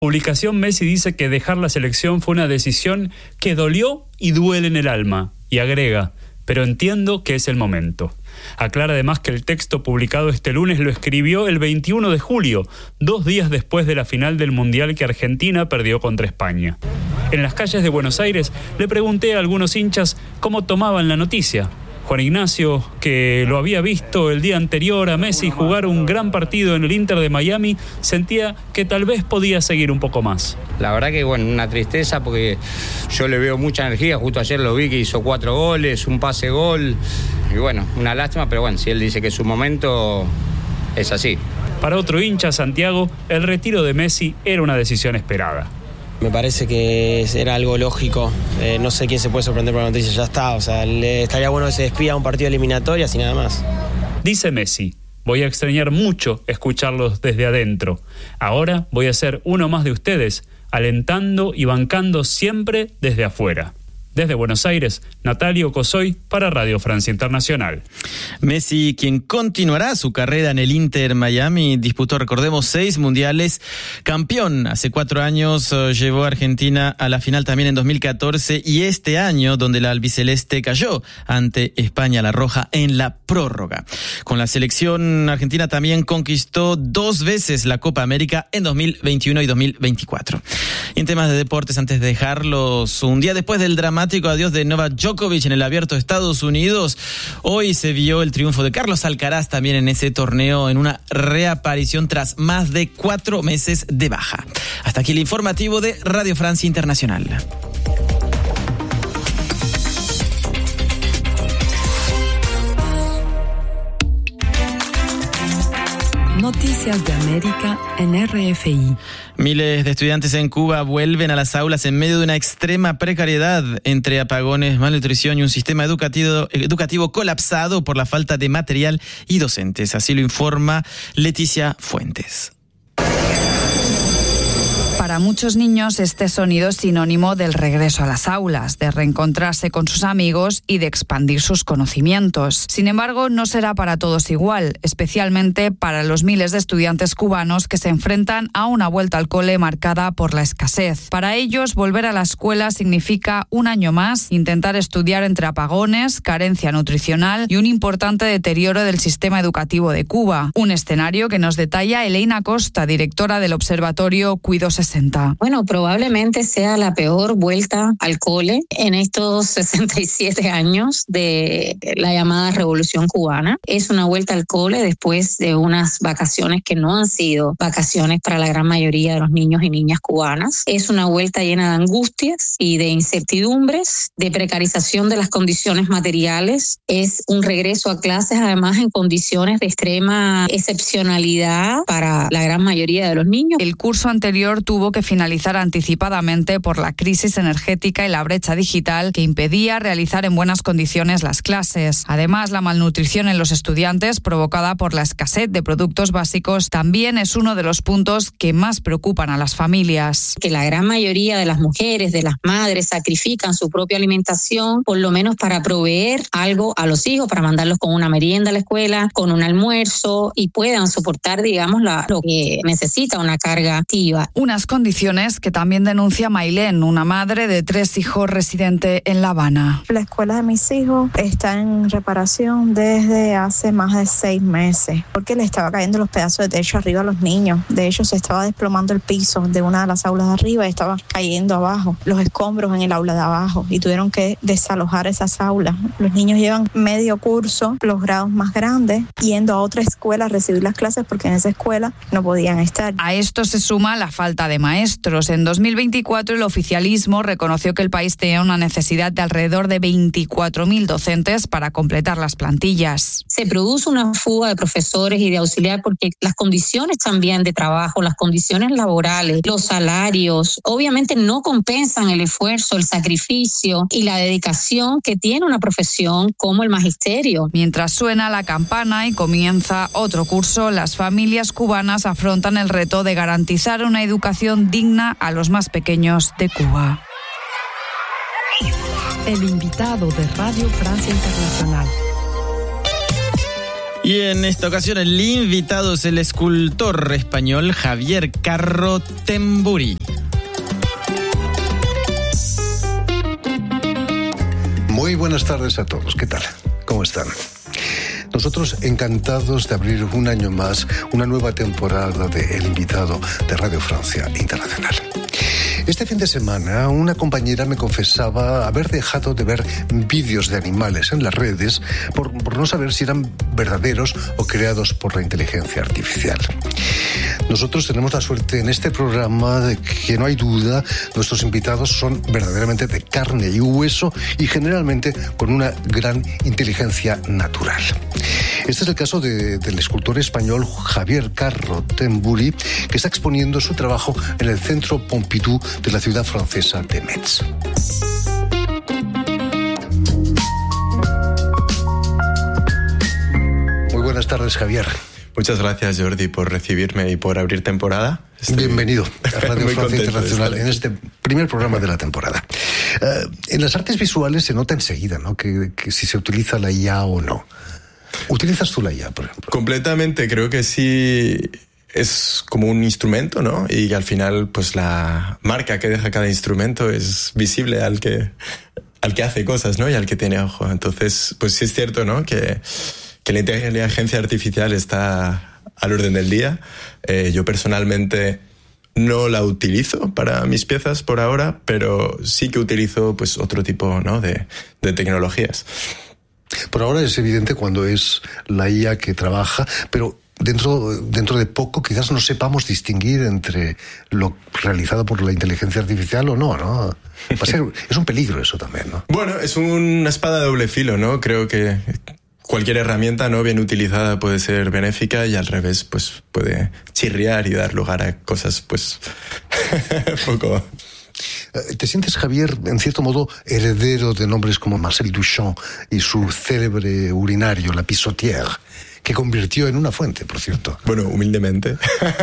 publicación, Messi dice que dejar la selección fue una decisión que dolió y duele en el alma, y agrega: pero entiendo que es el momento. Aclara además que el texto publicado este lunes lo escribió el 21 de julio, 2 días después de la final del Mundial que Argentina perdió contra España. En las calles de Buenos Aires le pregunté a algunos hinchas cómo tomaban la noticia. Juan Ignacio, que lo había visto el día anterior a Messi jugar un gran partido en el Inter de Miami, sentía que tal vez podía seguir un poco más. La verdad que, bueno, una tristeza porque yo le veo mucha energía. Justo ayer lo vi que hizo 4 goles, un pase-gol. Y bueno, una lástima, pero bueno, si él dice que es su momento, es así. Para otro hincha, Santiago, el retiro de Messi era una decisión esperada. Me parece que era algo lógico. No sé quién se puede sorprender por la noticia, ya está. O sea, estaría bueno que se despida un partido eliminatorio, así nada más. Dice Messi: voy a extrañar mucho escucharlos desde adentro. Ahora voy a ser uno más de ustedes, alentando y bancando siempre desde afuera. Desde Buenos Aires, Natalio Cosoy para Radio Francia Internacional. Messi, quien continuará su carrera en el Inter Miami, disputó, recordemos, 6 mundiales. Campeón hace 4 años, llevó a Argentina a la final también en 2014 y este año, donde la albiceleste cayó ante España, la roja, en la prórroga. Con la selección argentina también conquistó 2 veces la Copa América en 2021 y 2024. Y en temas de deportes, antes de dejarlos, un día después del dramático adiós de Novak Djokovic en el Abierto de Estados Unidos, hoy se vio el triunfo de Carlos Alcaraz también en ese torneo, en una reaparición tras más de 4 meses de baja. Hasta aquí el informativo de Radio Francia Internacional. Noticias de América en RFI. Miles de estudiantes en Cuba vuelven a las aulas en medio de una extrema precariedad entre apagones, malnutrición y un sistema educativo colapsado por la falta de material y docentes. Así lo informa Leticia Fuentes. Para muchos niños este sonido es sinónimo del regreso a las aulas, de reencontrarse con sus amigos y de expandir sus conocimientos. Sin embargo, no será para todos igual, especialmente para los miles de estudiantes cubanos que se enfrentan a una vuelta al cole marcada por la escasez. Para ellos, volver a la escuela significa un año más intentar estudiar entre apagones, carencia nutricional y un importante deterioro del sistema educativo de Cuba. Un escenario que nos detalla Elena Costa, directora del Observatorio Cuido 60. Bueno, probablemente sea la peor vuelta al cole en estos 67 años de la llamada Revolución Cubana. Es una vuelta al cole después de unas vacaciones que no han sido vacaciones para la gran mayoría de los niños y niñas cubanas. Es una vuelta llena de angustias y de incertidumbres, de precarización de las condiciones materiales. Es un regreso a clases, además, en condiciones de extrema excepcionalidad para la gran mayoría de los niños. El curso anterior tuvo que finalizar anticipadamente por la crisis energética y la brecha digital que impedía realizar en buenas condiciones las clases. Además, la malnutrición en los estudiantes provocada por la escasez de productos básicos también es uno de los puntos que más preocupan a las familias. Que la gran mayoría de las mujeres, de las madres, sacrifican su propia alimentación, por lo menos para proveer algo a los hijos, para mandarlos con una merienda a la escuela, con un almuerzo y puedan soportar, digamos, lo que necesita una carga activa. Unas condiciones que también denuncia Mailén, una madre de 3 hijos residente en La Habana. La escuela de mis hijos está en reparación desde hace más de 6 meses, porque le estaba cayendo los pedazos de techo arriba a los niños. De hecho, se estaba desplomando el piso de una de las aulas de arriba y estaba cayendo abajo, los escombros en el aula de abajo, y tuvieron que desalojar esas aulas. Los niños llevan medio curso, los grados más grandes, yendo a otra escuela a recibir las clases porque en esa escuela no podían estar. A esto se suma la falta de maestros. En 2024 el oficialismo reconoció que el país tenía una necesidad de alrededor de 24.000 docentes para completar las plantillas. Se produce una fuga de profesores y de auxiliares porque las condiciones también de trabajo, las condiciones laborales, los salarios, obviamente no compensan el esfuerzo, el sacrificio y la dedicación que tiene una profesión como el magisterio. Mientras suena la campana y comienza otro curso, las familias cubanas afrontan el reto de garantizar una educación digna a los más pequeños de Cuba. El invitado de Radio Francia Internacional. Y en esta ocasión el invitado es el escultor español Javier Carro Temburi. Muy buenas tardes a todos. ¿Qué tal? ¿Cómo están? Nosotros encantados de abrir un año más una nueva temporada de El Invitado de Radio Francia Internacional. Este fin de semana una compañera me confesaba haber dejado de ver vídeos de animales en las redes por no saber si eran verdaderos o creados por la inteligencia artificial. Nosotros tenemos la suerte en este programa de que no hay duda, nuestros invitados son verdaderamente de carne y hueso y generalmente con una gran inteligencia natural. Este es el caso del escultor español Javier Carro Temburi, que está exponiendo su trabajo en el Centro Pompidou de la ciudad francesa de Metz. Muy buenas tardes, Javier. Muchas gracias, Jordi, por recibirme y por abrir temporada. Bienvenido a Radio Francia Internacional en este primer programa de la temporada. En las artes visuales se nota enseguida, ¿no?, que si se utiliza la IA o no. ¿Utilizas tú la IA, por ejemplo? Completamente, creo que sí. Es como un instrumento, ¿no? Y al final, pues la marca que deja cada instrumento es visible al que hace cosas, ¿no? Y al que tiene ojo. Entonces, pues sí es cierto, ¿no?, que la inteligencia artificial está al orden del día. Yo personalmente no la utilizo para mis piezas por ahora, pero sí que utilizo pues otro tipo, ¿no?, de tecnologías. Por ahora es evidente cuando es la IA que trabaja, pero dentro de poco quizás no sepamos distinguir entre lo realizado por la inteligencia artificial o no, ¿no? Es un peligro eso también, ¿no? Bueno, es una espada de doble filo, ¿no? Creo que cualquier herramienta no bien utilizada puede ser benéfica y al revés pues puede chirriar y dar lugar a cosas pues poco... ¿Te sientes, Javier, en cierto modo, heredero de nombres como Marcel Duchamp y su célebre urinario, la Pissotière, que convirtió en una fuente, por cierto? Bueno, humildemente.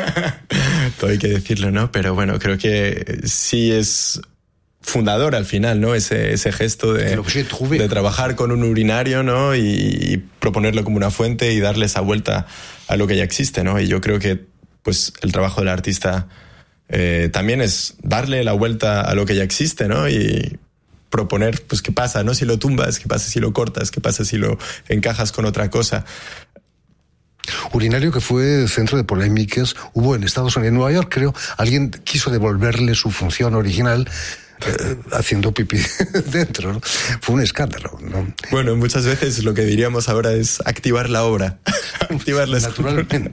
Todo hay que decirlo, ¿no? Pero bueno, creo que sí es fundador al final, ¿no? Ese gesto de trabajar con un urinario, ¿no? Y proponerlo como una fuente y darle esa vuelta a lo que ya existe, ¿no? Y yo creo que pues el trabajo del artista también es darle la vuelta a lo que ya existe, ¿no? Y proponer, pues, qué pasa, ¿no? Si lo tumbas, qué pasa si lo cortas, qué pasa si lo encajas con otra cosa. Urinario que fue centro de polémicas. Hubo en Estados Unidos, en Nueva York, creo, alguien quiso devolverle su función original haciendo pipí dentro, ¿no? Fue un escándalo, ¿no? Bueno, muchas veces lo que diríamos ahora es activar la obra. Activarla naturalmente.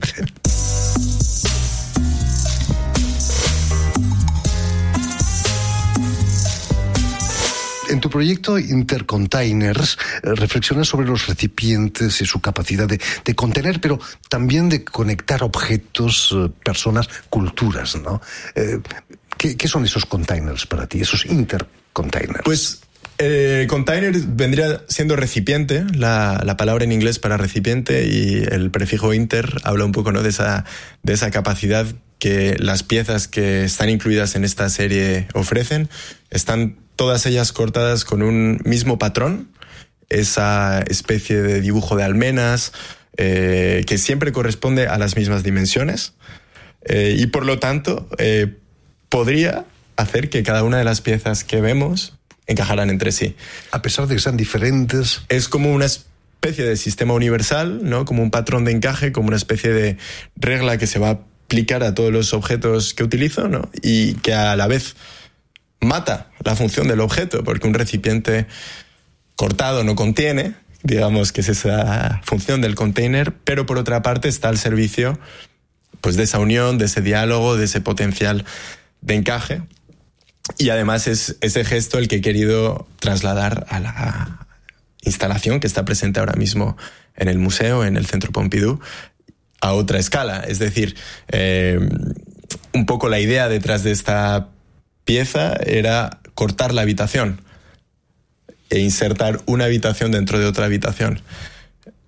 En tu proyecto Intercontainers reflexionas sobre los recipientes y su capacidad de contener, pero también de conectar objetos, personas, culturas, ¿no? ¿Qué son esos containers para ti, esos intercontainers? Pues container vendría siendo recipiente, la palabra en inglés para recipiente, y el prefijo inter habla un poco, ¿no?, de esa capacidad que las piezas que están incluidas en esta serie ofrecen. Están todas ellas cortadas con un mismo patrón, esa especie de dibujo de almenas que siempre corresponde a las mismas dimensiones y por lo tanto podría hacer que cada una de las piezas que vemos encajaran entre sí. A pesar de que sean diferentes. Es como una especie de sistema universal, ¿no?, como un patrón de encaje, como una especie de regla que se va a aplicar a todos los objetos que utilizo, ¿no?, y que a la vez mata la función del objeto, porque un recipiente cortado no contiene, digamos que es esa función del container, pero por otra parte está al servicio pues de esa unión, de ese diálogo, de ese potencial de encaje. Y además es ese gesto el que he querido trasladar a la instalación que está presente ahora mismo en el museo, en el Centro Pompidou, a otra escala. Es decir, un poco la idea detrás de esta pieza era cortar la habitación e insertar una habitación dentro de otra habitación.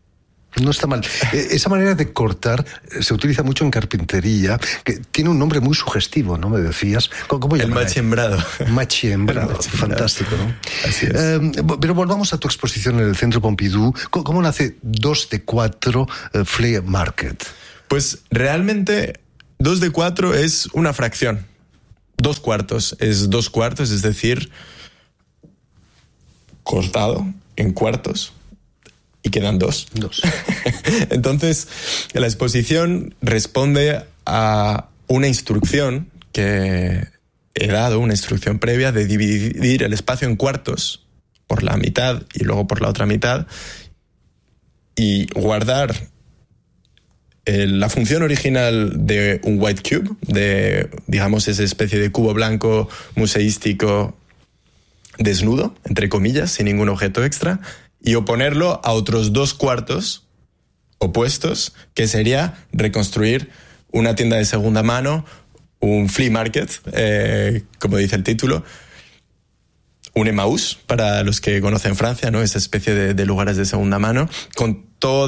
No está mal. Esa manera de cortar se utiliza mucho en carpintería, que tiene un nombre muy sugestivo, ¿no? Me decías. ¿Cómo el machiembrado. Machiembrado, fantástico, ¿no? Así es. Pero volvamos a tu exposición en el Centro Pompidou. ¿Cómo nace 2 de 4 Flea Market? Pues realmente 2 de 4 es una fracción. 2 cuartos es 2 cuartos, es decir, cortado en cuartos. Y quedan 2. Entonces, la exposición responde a una instrucción que he dado, una instrucción previa de dividir el espacio en cuartos por la mitad y luego por la otra mitad y guardar la función original de un white cube, de, digamos, esa especie de cubo blanco museístico desnudo, entre comillas, sin ningún objeto extra, y oponerlo a otros 2 cuartos opuestos, que sería reconstruir una tienda de segunda mano, un flea market, como dice el título, un Emmaüs, para los que conocen Francia, ¿no? Esa especie de lugares de segunda mano, como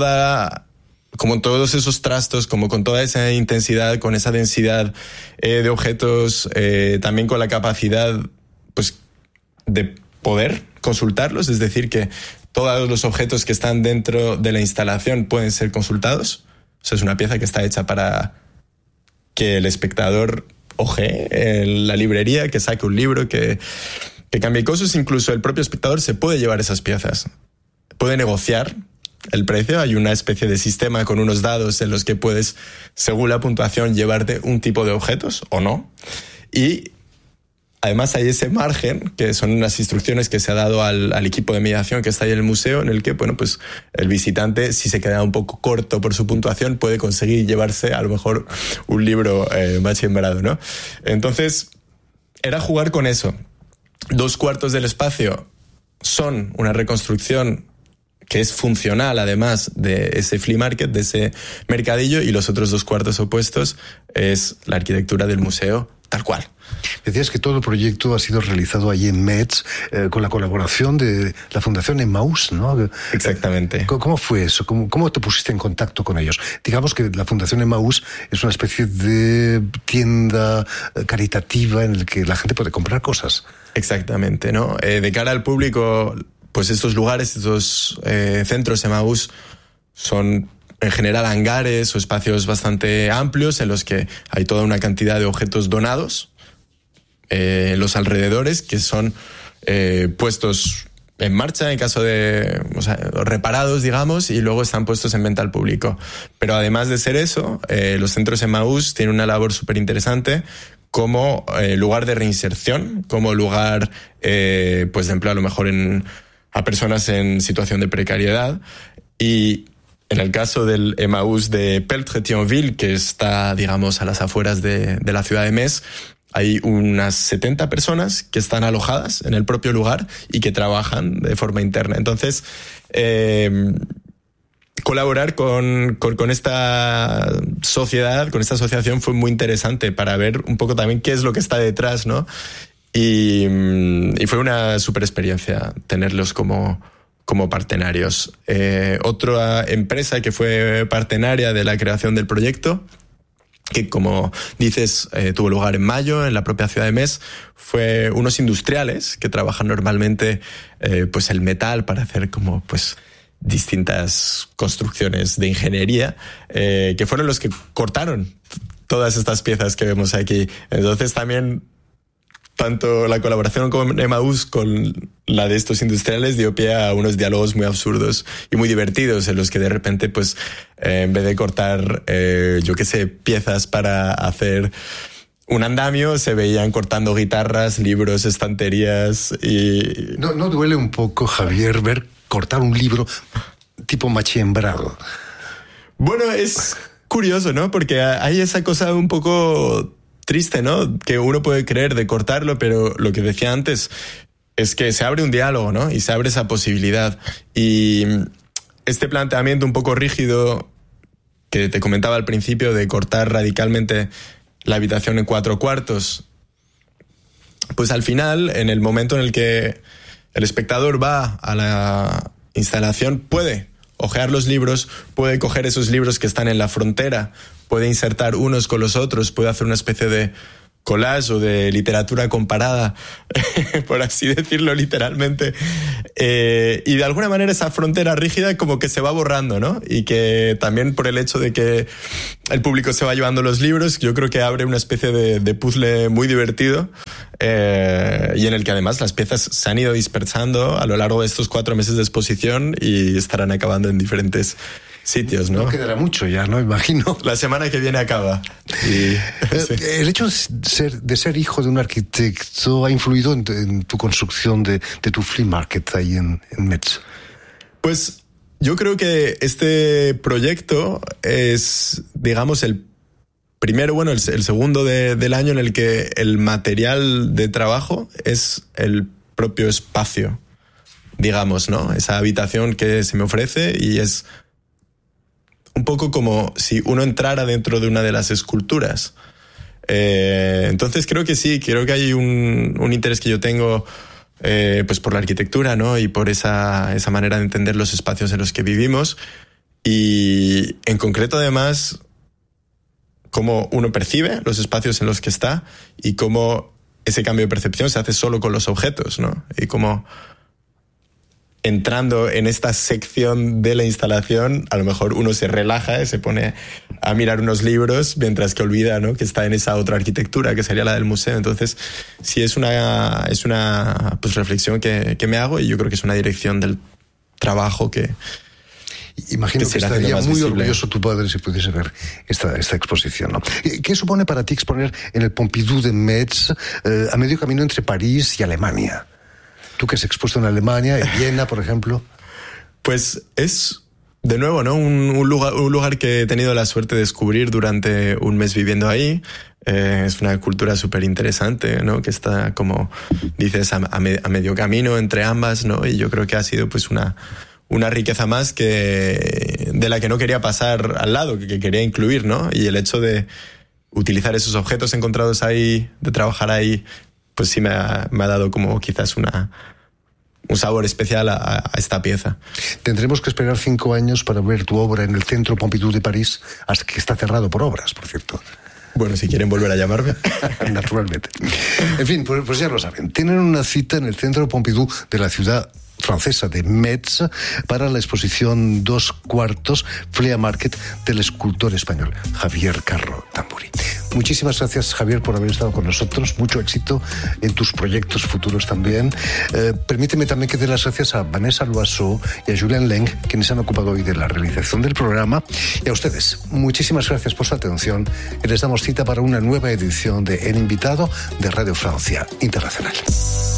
todos esos trastos, como con toda esa intensidad, con esa densidad de objetos, también con la capacidad, pues, de poder consultarlos, es decir, que todos los objetos que están dentro de la instalación pueden ser consultados. O sea, es una pieza que está hecha para que el espectador ojee en la librería, que saque un libro, que cambie cosas. Incluso el propio espectador se puede llevar esas piezas. Puede negociar el precio. Hay una especie de sistema con unos dados en los que puedes, según la puntuación, llevarte un tipo de objetos o no. Y además hay ese margen, que son unas instrucciones que se ha dado al equipo de mediación que está ahí en el museo, en el que, bueno, pues el visitante, si se queda un poco corto por su puntuación, puede conseguir llevarse a lo mejor un libro machiembrado, ¿no? Entonces, era jugar con eso. 2 cuartos del espacio son una reconstrucción que es funcional, además de ese flea market, de ese mercadillo, y los otros 2 cuartos opuestos es la arquitectura del museo, tal cual. Decías que todo el proyecto ha sido realizado allí en Metz, con la colaboración de la Fundación Emmaüs, ¿no? Exactamente. ¿Cómo fue eso? ¿Cómo te pusiste en contacto con ellos? Digamos que la Fundación Emmaüs es una especie de tienda caritativa en la que la gente puede comprar cosas. Exactamente, ¿no? De cara al público, pues estos lugares, estos centros Emmaüs son en general hangares o espacios bastante amplios en los que hay toda una cantidad de objetos donados en los alrededores, que son puestos en marcha en caso de, o sea, reparados, digamos, y luego están puestos en venta al público. Pero además de ser eso, los centros Emmaüs tienen una labor súper interesante como lugar de reinserción, como lugar pues de empleo a lo mejor a personas en situación de precariedad. Y en el caso del Emmaüs de Peltre-Thionville, que está, digamos, a las afueras de la ciudad de Metz, hay unas 70 personas que están alojadas en el propio lugar y que trabajan de forma interna. Entonces, colaborar con esta sociedad, con esta asociación, fue muy interesante para ver un poco también qué es lo que está detrás, ¿no? Y fue una súper experiencia tenerlos como partenarios. Otra empresa que fue partenaria de la creación del proyecto, que como dices tuvo lugar en mayo en la propia ciudad de Metz, fue unos industriales que trabajan normalmente pues el metal para hacer como pues distintas construcciones de ingeniería, que fueron los que cortaron todas estas piezas que vemos aquí. Entonces también tanto la colaboración con Emmaüs con la de estos industriales dio pie a unos diálogos muy absurdos y muy divertidos en los que de repente, pues, en vez de cortar, yo qué sé, piezas para hacer un andamio, se veían cortando guitarras, libros, estanterías y... ¿No duele un poco, Javier, ver cortar un libro tipo machiembrado? Bueno, es curioso, ¿no? Porque hay esa cosa un poco triste, ¿no? Que uno puede creer de cortarlo, pero lo que decía antes es que se abre un diálogo, ¿no? Y se abre esa posibilidad. Y este planteamiento un poco rígido que te comentaba al principio de cortar radicalmente la habitación en 4 cuartos, pues al final, en el momento en el que el espectador va a la instalación, puede ojear los libros, puede coger esos libros que están en la frontera, puede insertar unos con los otros, puede hacer una especie de collage o de literatura comparada, por así decirlo literalmente, y de alguna manera esa frontera rígida como que se va borrando, ¿no? Y que también por el hecho de que el público se va llevando los libros, yo creo que abre una especie de puzzle muy divertido, y en el que además las piezas se han ido dispersando a lo largo de estos 4 meses de exposición y estarán acabando en diferentes sitios, ¿no? No quedará mucho ya, ¿no? Imagino. La semana que viene acaba. Y, sí. El hecho de ser hijo de un arquitecto ha influido en tu construcción de tu flea market ahí en Metz. Pues yo creo que este proyecto es, digamos, el primero, bueno, el segundo del año en el que el material de trabajo es el propio espacio, digamos, ¿no? Esa habitación que se me ofrece, y es un poco como si uno entrara dentro de una de las esculturas. Entonces creo que sí, creo que hay un interés que yo tengo pues por la arquitectura, ¿no? Y por esa manera de entender los espacios en los que vivimos, y en concreto además cómo uno percibe los espacios en los que está y cómo ese cambio de percepción se hace solo con los objetos, ¿no? Y cómo entrando en esta sección de la instalación, a lo mejor uno se relaja y se pone a mirar unos libros, mientras que olvida, ¿no?, que está en esa otra arquitectura, que sería la del museo. Entonces, sí es una pues, reflexión que me hago, y yo creo que es una dirección del trabajo que... Imagino que estaría muy orgulloso tu padre si pudiese ver esta exposición, ¿no? ¿Qué supone para ti exponer en el Pompidou de Metz, a medio camino entre París y Alemania? Tú que has expuesto en Alemania, en Viena, por ejemplo. Pues es, de nuevo, ¿no?, un lugar que he tenido la suerte de descubrir durante un mes viviendo ahí. Es una cultura súper interesante, ¿no?, que está, como dices, a medio camino entre ambas, ¿no? Y yo creo que ha sido pues una riqueza más de la que no quería pasar al lado, que quería incluir, ¿no? Y el hecho de utilizar esos objetos encontrados ahí, de trabajar ahí, pues sí me ha dado como quizás un sabor especial a esta pieza. Tendremos que esperar 5 años para ver tu obra en el Centro Pompidou de París, hasta que está cerrado por obras, por cierto. Bueno, si quieren volver a llamarme. Naturalmente. En fin, pues ya lo saben. Tienen una cita en el Centro Pompidou de la ciudad francesa de Metz para la exposición 2/4 Flea Market del escultor español Javier Carro Tamburi. Muchísimas gracias, Javier, por haber estado con nosotros. Mucho éxito en tus proyectos futuros también. Permíteme también que dé las gracias a Vanessa Loiseau y a Julien Leng, quienes han ocupado hoy de la realización del programa. Y a ustedes, muchísimas gracias por su atención, y les damos cita para una nueva edición de El Invitado de Radio Francia Internacional.